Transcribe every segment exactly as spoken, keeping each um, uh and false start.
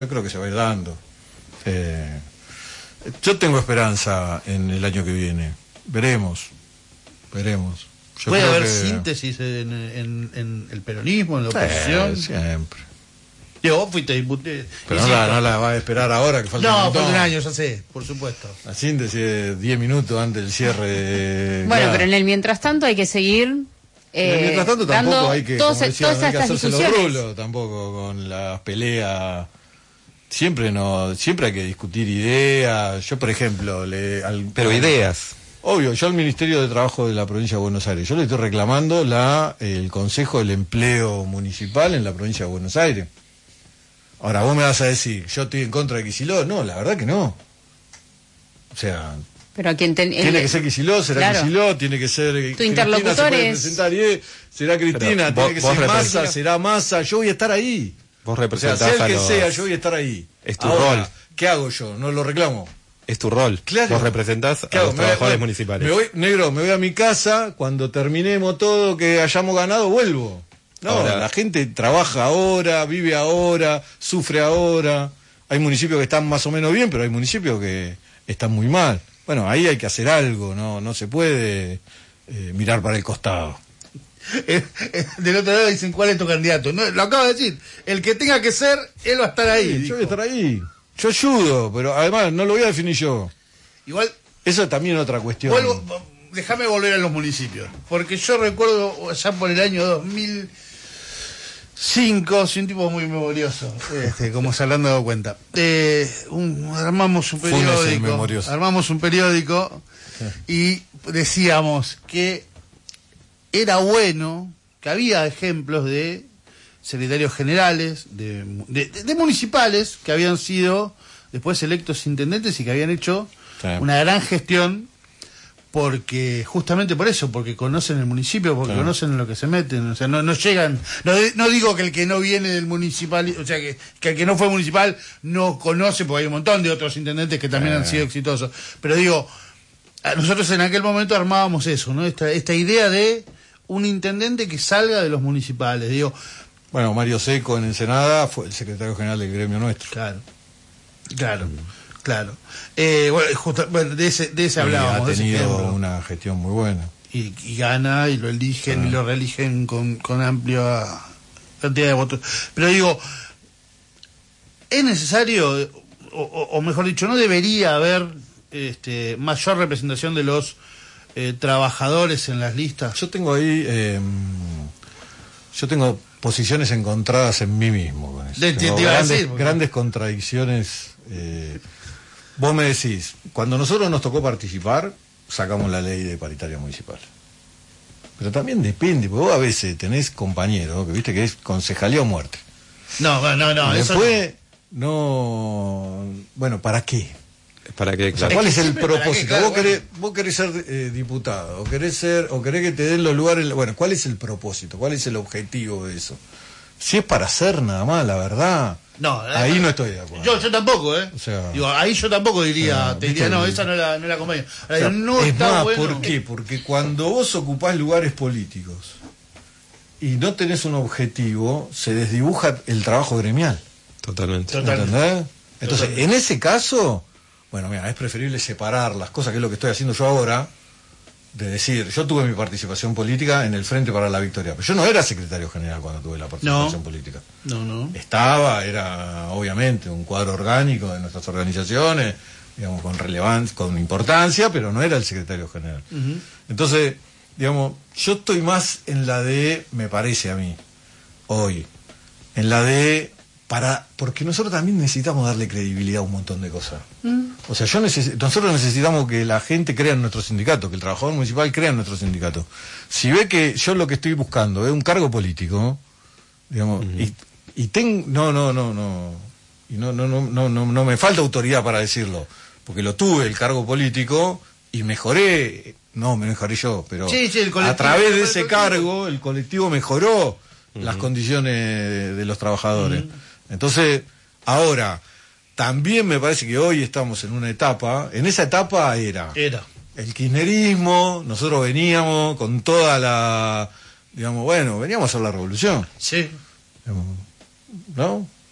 Yo creo que se va a ir dando. Eh, yo tengo esperanza en el año que viene. Veremos, veremos. Yo ¿Puede creo haber que... síntesis en, en, en el peronismo, en la oposición? Eh, siempre. Yo, vos fuiste diputado. Pero no la, no la va a esperar ahora, que falta No, un montón. falta un año, ya sé, por supuesto. La síntesis de diez minutos antes del cierre. De... Bueno, Claro. pero en el mientras tanto hay que seguir. Eh, Mientras tanto tampoco dando hay que, todos- como decía, todas no hay que estas hacerse los discusiones. rulos tampoco con las peleas. Siempre no, siempre hay que discutir ideas. Yo, por ejemplo, le, al, Pero ideas. Obvio, yo al Ministerio de Trabajo de la Provincia de Buenos Aires, yo le estoy reclamando la el Consejo del Empleo Municipal en la Provincia de Buenos Aires. Ahora, vos me vas a decir, ¿yo estoy en contra de Kicillof? No, la verdad que no. O sea, Pero a quien ten- tiene el- que ser Kicillof, será claro. Kicillof, tiene que ser... Tu Cristina interlocutor se puede es- presentar y es- será Cristina, Pero tiene vos- que vos ser Massa, representás- será Massa, yo voy a estar ahí. Vos O sea, representás sea el a que los... sea, yo voy a estar ahí. Es tu Ahora, rol. ¿qué hago yo? No lo reclamo. Es tu rol. Claro. Vos representás a ¿Qué hago? los Me voy- trabajadores me- municipales. Me voy, negro, me voy a mi casa, cuando terminemos todo, que hayamos ganado, vuelvo. No, Ahora- la gente trabaja ahora, vive ahora, sufre ahora. Hay municipios que están más o menos bien, pero hay municipios que están muy mal. Bueno, ahí hay que hacer algo, no, no se puede eh, mirar para el costado. Eh, eh, Del otro lado dicen, ¿cuál es tu candidato? No, lo acabo de decir. El que tenga que ser, él va a estar ahí. Sí, dijo. yo voy a estar ahí. Yo ayudo, pero además no lo voy a definir yo. Igual, Eso también es otra cuestión. vuelvo, déjame volver a los municipios. Porque yo recuerdo, ya por el año dos mil cinco, soy un tipo muy memorioso, este, como se habrán dado cuenta. Eh, un- armamos un Funes el periódico. memorioso. Armamos un periódico y decíamos que era bueno, que había ejemplos de secretarios generales, de, de, de municipales, que habían sido después electos intendentes y que habían hecho Sí. una gran gestión, porque justamente por eso, porque conocen el municipio, porque Sí. conocen en lo que se meten, o sea, no, no llegan, no, no digo que el que no viene del municipal, o sea, que, que el que no fue municipal no conoce, porque hay un montón de otros intendentes que también Sí. han sido exitosos, pero digo, a nosotros en aquel momento armábamos eso, ¿no? Esta, esta idea de un intendente que salga de los municipales, digo, Bueno, Mario Seco en Ensenada fue el secretario general del gremio nuestro. claro, claro, claro. Eh, bueno, justo, bueno, de ese, de ese Y hablábamos, ha de ese tenido ejemplo. una gestión muy buena. y, y gana y lo eligen Ah. y lo reeligen con, con amplia cantidad de votos. Pero digo, es necesario, o, o- o mejor dicho, no debería haber este, mayor representación de los eh, trabajadores en las listas. Yo tengo ahí, eh, yo tengo posiciones encontradas en mí mismo con eso. De- te- Tengo te iba a grandes, decir, porque- grandes contradicciones. eh, vos me decís, cuando nosotros nos tocó participar, sacamos la ley de paritaria municipal. Pero también depende, porque vos a veces tenés compañeros, que viste que es concejalía o muerte. No, no, no, no, Y eso después, no... Bueno, ¿para qué? Para que, O sea, claro. ¿cuál Es es que el siempre para qué, propósito? claro, vos, querés, bueno. vos querés ser eh, diputado, o querés ser, o querés que te den los lugares. Bueno, ¿cuál es el propósito? ¿Cuál es el objetivo de eso? Si es para hacer nada más, la verdad, no, ahí no estoy de acuerdo. Yo, yo tampoco, ¿eh? O sea- digo, ahí yo tampoco diría, Ah, te diría, ¿viste? no, esa no la, no la acompaño. Ahora, O sea, digo, no es está más, bueno. ¿por qué? Porque cuando vos ocupás lugares políticos y no tenés un objetivo, se desdibuja el trabajo gremial. Totalmente. Total. ¿Entendés? Entonces, Totalmente. en ese caso, bueno, mira, es preferible separar las cosas, que es lo que estoy haciendo yo ahora, de decir, yo tuve mi participación política en el Frente para la Victoria, pero yo no era secretario general cuando tuve la participación No. política. No, no. Estaba, era obviamente un cuadro orgánico de nuestras organizaciones, digamos, con relevancia, con importancia, pero no era el secretario general. Ujú. Entonces, digamos, yo estoy más en la de, me parece a mí, hoy, en la de, para, porque nosotros también necesitamos darle credibilidad a un montón de cosas. O sea, yo neces- nosotros necesitamos que la gente crea en nuestro sindicato, que el trabajador municipal crea en nuestro sindicato. Si ve que yo lo que estoy buscando es un cargo político, digamos, y, y ten, no, no, no, no, y no, no, no, no, no, no me falta autoridad para decirlo, porque lo tuve el cargo político y mejoré, no me mejoré yo, pero Sí, sí, el colectivo a través de mejoró ese el colectivo. cargo el colectivo mejoró las condiciones de, de los trabajadores. Entonces, ahora, también me parece que hoy estamos en una etapa, en esa etapa era Era. el kirchnerismo, nosotros veníamos con toda la, digamos, bueno, veníamos a hacer la revolución, Sí. digamos, ¿no?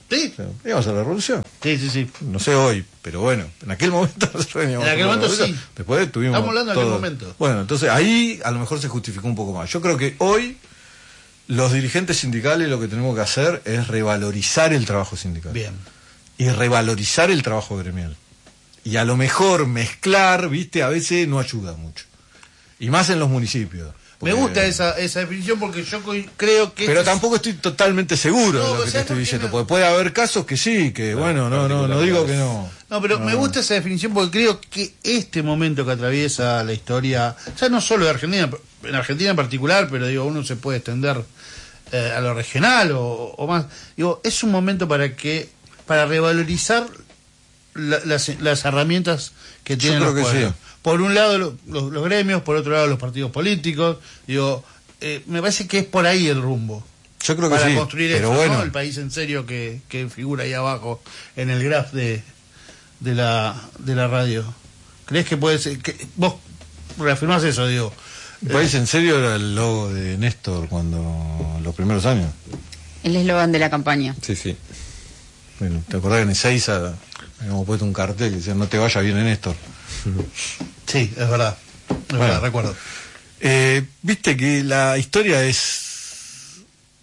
Sí. O sea, íbamos a la revolución. Sí, sí, sí. No sé hoy, pero bueno, en aquel momento nosotros veníamos En aquel a la momento revolución. sí. Después tuvimos Estamos hablando de aquel todo. momento. Bueno, entonces ahí a lo mejor se justificó un poco más. Yo creo que hoy los dirigentes sindicales lo que tenemos que hacer es revalorizar el trabajo sindical. Bien. Y revalorizar el trabajo gremial. Y a lo mejor mezclar, viste, a veces no ayuda mucho. Y más en los municipios. Me Porque- gusta esa, esa definición porque yo co- creo que... Pero es- tampoco estoy totalmente seguro No, de lo o que sea, te estoy porque diciendo. no- Porque puede haber casos que sí, que bueno, no, no, no digo que no. No, pero me gusta esa definición porque creo que este momento que atraviesa la historia, ya no solo de Argentina, en Argentina en particular, pero digo, uno se puede extender eh, a lo regional o, o más, digo, es un momento para que, para revalorizar la- las, las herramientas que tienen creo los que pueblos. sí. Por un lado lo- los, los gremios, por otro lado los partidos políticos, digo, eh, me parece que es por ahí el rumbo. Yo creo que Para sí. construir Pero eso, bueno, ¿no? El país en serio que, que figura ahí abajo en el graph de, de la de la radio. ¿Crees que puede ser? Que, vos reafirmás eso, digo. el país en serio era el logo de Néstor cuando los primeros años. El eslogan de la campaña. Sí, sí. Bueno, ¿te acordás que en Ezeiza habíamos puesto un cartel que decía no te vaya bien en Néstor? Sí, es verdad. Es Bueno. verdad, recuerdo. Eh, Viste que la historia es...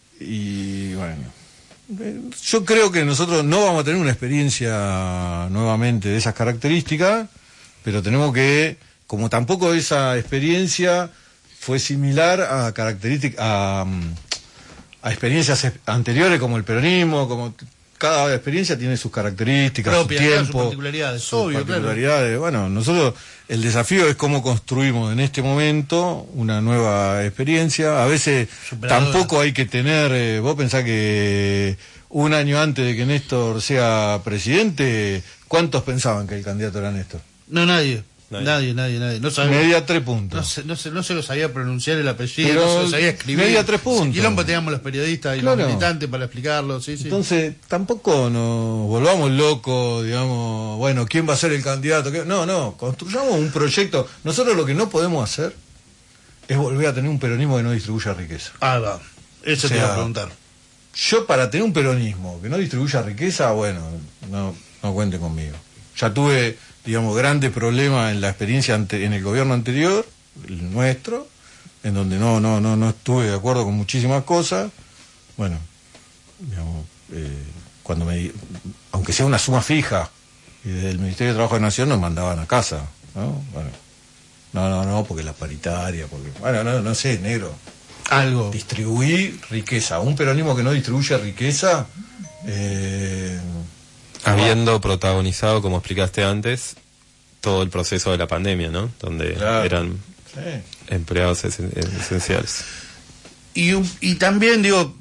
Y bueno... eh, Yo creo que nosotros no vamos a tener una experiencia nuevamente de esas características, pero tenemos que, como tampoco esa experiencia fue similar a características, a, mm, a experiencias es- anteriores como el peronismo, como t- cada experiencia tiene sus características, Propias, su claro, tiempo, sus particularidades, sus obvio, claro. particularidades. Bueno, nosotros el desafío es cómo construimos en este momento una nueva experiencia. A veces Superadora. tampoco hay que tener, eh, vos pensás que un año antes de que Néstor sea presidente, ¿cuántos pensaban que el candidato era Néstor? No, nadie. Nadie. Nadie, nadie, nadie. No sabía. Media tres puntos. No se, no, se, no se lo sabía pronunciar el apellido, Pero no se lo sabía escribir. media tres puntos. Quilombo teníamos los periodistas y Claro. los militantes para explicarlo, sí, sí. Entonces, tampoco nos volvamos locos, digamos, bueno, ¿quién va a ser el candidato? ¿Qué? No, no, construyamos un proyecto. Nosotros lo que no podemos hacer es volver a tener un peronismo que no distribuya riqueza. Ah, va. Eso O te sea, iba a preguntar. Yo para tener un peronismo que no distribuya riqueza, bueno, no, no cuente conmigo. Ya tuve, digamos, grandes problemas en la experiencia ante, en el gobierno anterior, el nuestro, en donde no, no, no, no estuve de acuerdo con muchísimas cosas. Bueno, digamos, eh, cuando me, aunque sea una suma fija, y desde el Ministerio de Trabajo de Nación nos mandaban a casa, ¿no? Bueno, no, no, no, porque la paritaria, porque, bueno, no, no sé, negro. Algo. Distribuir riqueza. Un peronismo que no distribuye riqueza. Eh, Habiendo protagonizado, como explicaste antes, todo el proceso de la pandemia, ¿no? Donde Claro. eran sí. empleados esen- esenciales. Y, un- y también, digo,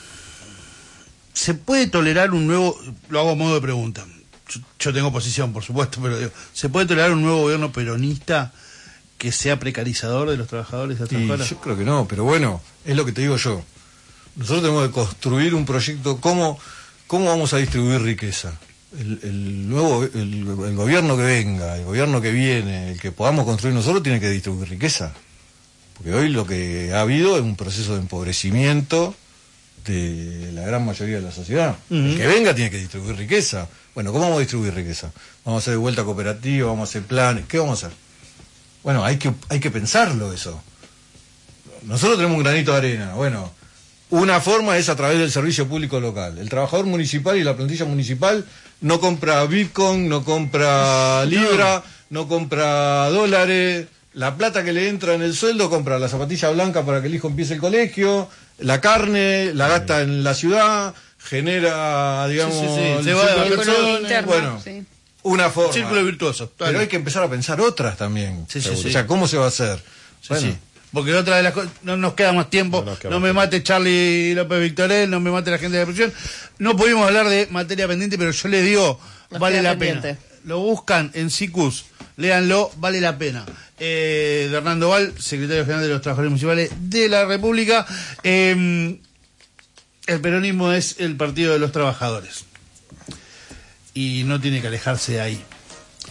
¿se puede tolerar un nuevo, lo hago a modo de pregunta, yo, yo tengo posición, por supuesto, pero digo, ¿se puede tolerar un nuevo gobierno peronista que sea precarizador de los trabajadores y las Y trabajadoras? yo creo que no, pero bueno, es lo que te digo yo. Nosotros tenemos que construir un proyecto. ¿Cómo, cómo vamos a distribuir riqueza? El, el nuevo el, el gobierno que venga, el gobierno que viene, el que podamos construir nosotros, tiene que distribuir riqueza. Porque hoy lo que ha habido es un proceso de empobrecimiento de la gran mayoría de la sociedad. El que venga tiene que distribuir riqueza. Bueno, ¿cómo vamos a distribuir riqueza? Vamos a hacer de vuelta cooperativa, vamos a hacer planes. ¿Qué vamos a hacer? Bueno, hay que, hay que pensarlo eso. Nosotros tenemos un granito de arena. Bueno, una forma es a través del servicio público local. El trabajador municipal y la plantilla municipal no compra Bitcoin, no compra Libra, no compra dólares. La plata que le entra en el sueldo compra la zapatilla blanca para que el hijo empiece el colegio, la carne, la gasta en la ciudad, genera, digamos, Sí, sí, sí, el se va de círculo vacaciones, virtuoso. interno, Bueno, sí. una forma. Círculo virtuoso. Pero dale. hay que empezar a pensar otras también. Sí, sí, O sí. sea, ¿cómo se va a hacer? Sí, Bueno, sí. Porque otra de las cosas, no nos queda más tiempo, No no, nos queda me más tiempo. mate Charlie López Victorel, no me mate la gente de la prisión. No pudimos hablar de materia pendiente, pero yo les digo, Nos vale queda la pendiente. pena. Lo buscan en Cicus, léanlo, vale la pena. Eh, de Hernando Val, secretario general de los Trabajadores Municipales de la República. Eh, el peronismo es el partido de los trabajadores. Y no tiene que alejarse de ahí.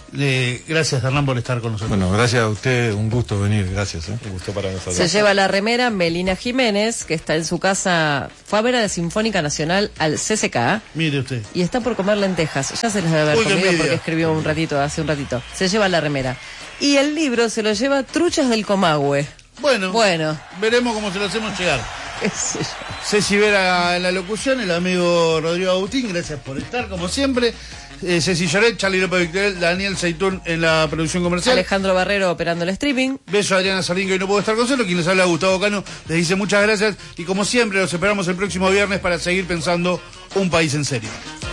Eh, gracias, Hernán, por estar con nosotros. Bueno, gracias a usted, un gusto venir, gracias. ¿eh? Un gusto para nosotros. Se lleva la remera Melina Jiménez, que está en su casa, fue a ver a la Sinfónica Nacional al C C K Mire usted. y está por comer lentejas. Ya se las debe haber Uy, qué comido envidia. porque escribió un ratito, hace un ratito. Se lleva la remera. Y el libro se lo lleva Truchas del Comahue. Bueno, Bueno. veremos cómo se lo hacemos llegar. ¿Qué sé yo? Ceci Vera en la locución, el amigo Rodrigo Agustín, gracias por estar, como siempre. Eh, Ceci Lloret, Charlie López Victorel, Daniel Seitún en la producción comercial. Alejandro Barrero operando el streaming. Beso a Adriana Sardín, que hoy no puedo estar con celo. Quien les habla, Gustavo Cano, les dice muchas gracias. Y como siempre, los esperamos el próximo viernes para seguir pensando un país en serio.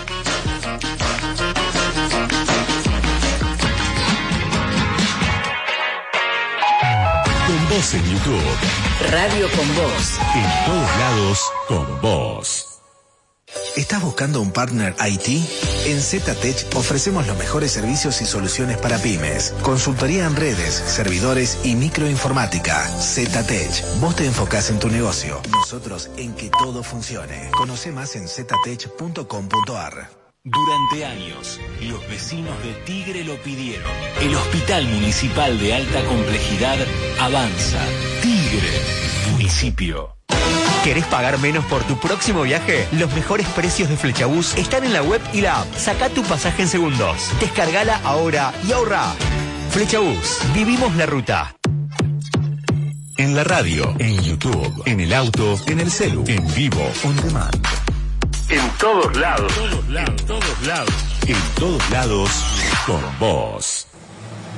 Con vos en YouTube. Radio con Vos. En todos lados, con vos. ¿Estás buscando un partner I T? En ZTech ofrecemos los mejores servicios y soluciones para pymes. Consultoría en redes, servidores y microinformática. ZTech. Vos te enfocás en tu negocio. Nosotros en que todo funcione. Conoce más en ztech punto com punto ar. Durante años, los vecinos de Tigre lo pidieron. El Hospital Municipal de Alta Complejidad avanza. Tigre, municipio. ¿Querés pagar menos por tu próximo viaje? Los mejores precios de Flechabús están en la web y la app. Saca tu pasaje en segundos. Descargala ahora y ahorra. Flechabús. Vivimos la ruta. En la radio, en YouTube, en el auto, en el celu, en vivo, on demand. En todos lados. En todos lados. En todos lados, con vos.